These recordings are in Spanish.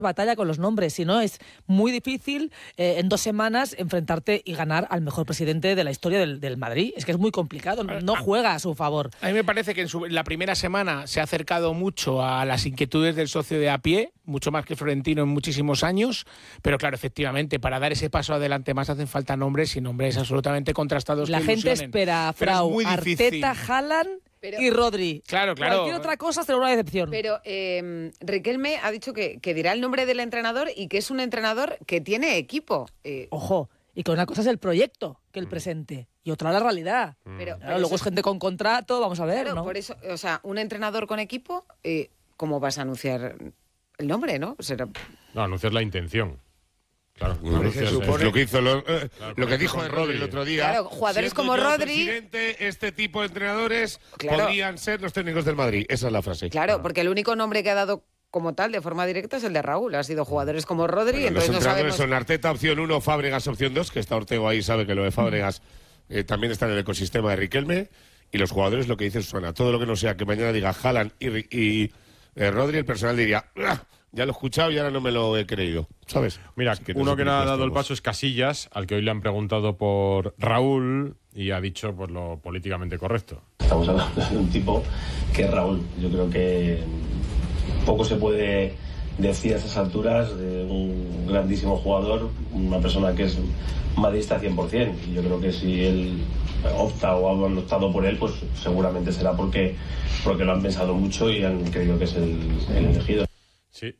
batalla con los nombres, si no es muy difícil en 2 semanas enfrentarte y ganar al mejor presidente de la historia del Madrid. Es que es muy complicado, no juega a su favor. A mí me parece que en la primera semana se ha acercado mucho a las inquietudes del socio de a pie, mucho más que Florentino en muchísimos años, pero claro, efectivamente, para dar ese paso adelante más hacen falta nombres y nombres absolutamente contrastados. La gente espera, Frau, Arteta, Haaland y Rodri. Claro. Cualquier otra cosa será una decepción. Pero Riquelme ha dicho que dirá el nombre del entrenador y que es un entrenador que tiene equipo. Ojo, y que una cosa es el proyecto que el presente y otra la realidad. Pero luego es gente con contrato, vamos a ver, claro, ¿no? Por eso, o sea, un entrenador con equipo, ¿cómo vas a anunciar el nombre, no? No, anuncias la intención. Claro, se supone lo que hizo lo que dijo Rodri el otro día. Claro, jugadores como Rodri. Presidente, este tipo de entrenadores podrían ser los técnicos del Madrid. Esa es la frase. Claro, porque el único nombre que ha dado como tal, de forma directa, es el de Raúl. Ha sido jugadores como Rodri. Bueno, entonces los entrenadores no sabemos... son Arteta, opción 1, Fábregas, opción 2, que está Ortego ahí, sabe que lo de Fábregas también está en el ecosistema de Riquelme. Y los jugadores, lo que dice Susana, todo lo que no sea que mañana diga Haaland y Rodri, el personal diría... Ya lo he escuchado y ahora no me lo he creído, ¿sabes? Mira, uno que no ha dado el paso es Casillas, al que hoy le han preguntado por Raúl y ha dicho pues lo políticamente correcto. Estamos hablando de un tipo que es Raúl. Yo creo que poco se puede decir a esas alturas de un grandísimo jugador, una persona que es madridista 100%. Y yo creo que si él opta o han optado por él, pues seguramente será porque lo han pensado mucho y han creído que es el elegido. Sí,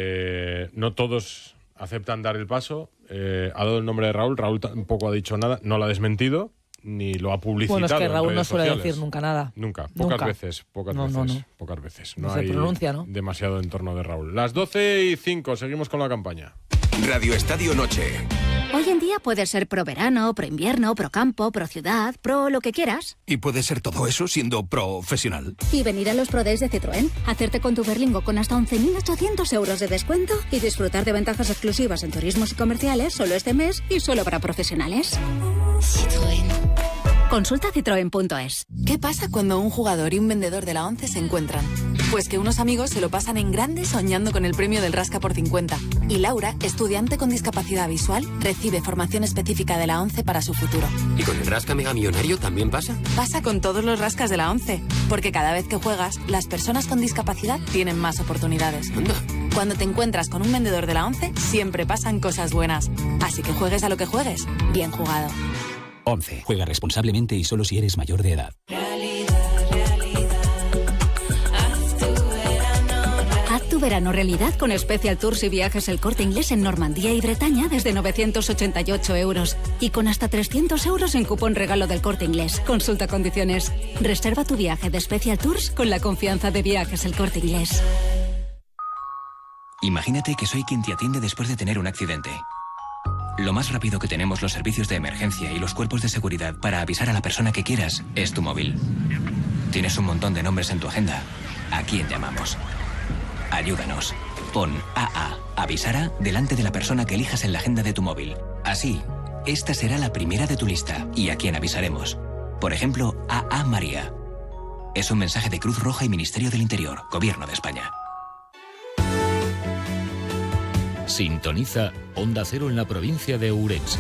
no todos aceptan dar el paso. Ha dado el nombre de Raúl. Raúl tampoco ha dicho nada, no lo ha desmentido, ni lo ha publicitado. Bueno, es que Raúl no suele sociales. decir nunca nada. Nunca, pocas veces. Pocas veces. No se hay pronuncia, ¿no? demasiado en torno de Raúl. Las 12:05, seguimos con la campaña. Radio Estadio Noche. Hoy en día puede ser pro verano, pro invierno, pro campo, pro ciudad, pro lo que quieras. Y puede ser todo eso siendo profesional. Y venir a los Pro Days de Citroën, hacerte con tu Berlingo con hasta 11.800 euros de descuento y disfrutar de ventajas exclusivas en turismos y comerciales solo este mes y solo para profesionales. Citroën. Consulta citroen.es. ¿Qué pasa cuando un jugador y un vendedor de la ONCE se encuentran? Pues que unos amigos se lo pasan en grande soñando con el premio del Rasca por 50. Y Laura, estudiante con discapacidad visual, recibe formación específica de la ONCE para su futuro. ¿Y con el Rasca Mega Millonario también pasa? Pasa con todos los rascas de la ONCE. Porque cada vez que juegas, las personas con discapacidad tienen más oportunidades. Anda. Cuando te encuentras con un vendedor de la ONCE, siempre pasan cosas buenas. Así que juegues a lo que juegues, bien jugado. 11. Juega responsablemente y solo si eres mayor de edad. Haz tu verano realidad con Special Tours y Viajes El Corte Inglés en Normandía y Bretaña desde 988 euros. Y con hasta 300 euros en cupón regalo del Corte Inglés. Consulta condiciones. Reserva tu viaje de Special Tours con la confianza de Viajes El Corte Inglés. Imagínate que soy quien te atiende después de tener un accidente. Lo más rápido que tenemos los servicios de emergencia y los cuerpos de seguridad para avisar a la persona que quieras es tu móvil. Tienes un montón de nombres en tu agenda. ¿A quién llamamos? Ayúdanos. Pon AA, avisara, delante de la persona que elijas en la agenda de tu móvil. Así, esta será la primera de tu lista y a quién avisaremos. Por ejemplo, AA María. Es un mensaje de Cruz Roja y Ministerio del Interior, Gobierno de España. Sintoniza Onda Cero en la provincia de Ourense.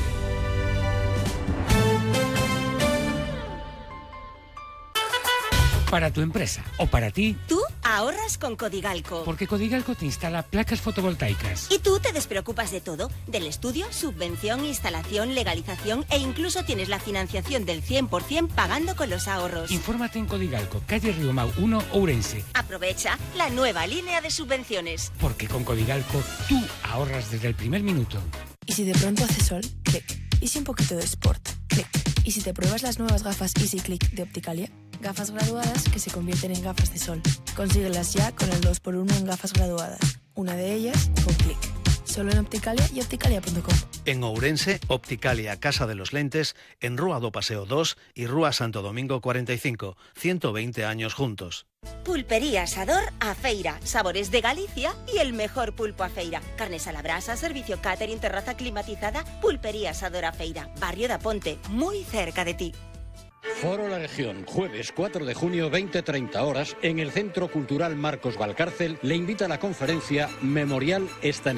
Para tu empresa o para ti. Tú ahorras con Codigalco. Porque Codigalco te instala placas fotovoltaicas. Y tú te despreocupas de todo. Del estudio, subvención, instalación, legalización e incluso tienes la financiación del 100% pagando con los ahorros. Infórmate en Codigalco, calle Riomau 1, Ourense. Aprovecha la nueva línea de subvenciones. Porque con Codigalco tú ahorras desde el primer minuto. ¿Y si de pronto hace sol? Clic. ¿Y si un poquito de sport? Clic. ¿Y si te pruebas las nuevas gafas Easy Click de Opticalia? Gafas graduadas que se convierten en gafas de sol. Consíguelas ya con el 2x1 en gafas graduadas. Una de ellas con clic. Solo en Opticalia y opticalia.com. En Ourense, Opticalia Casa de los Lentes, en Rúa do Paseo 2 y Rúa Santo Domingo 45. 120 años juntos. Pulpería Asador A Feira. Sabores de Galicia y el mejor pulpo a feira. Carnes a la brasa, servicio catering, terraza climatizada. Pulpería Asador A Feira. Barrio da Ponte, muy cerca de ti. Foro La Región, jueves 4 de junio, 20:30 horas, en el Centro Cultural Marcos Valcárcel, le invita a la conferencia Memorial esta